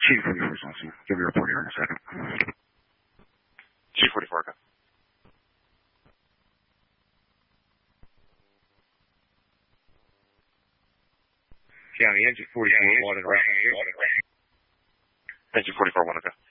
G44 is also. Give me a report here in a second. G44, okay. County engine 44 wanted around. Engine 44, 1, okay.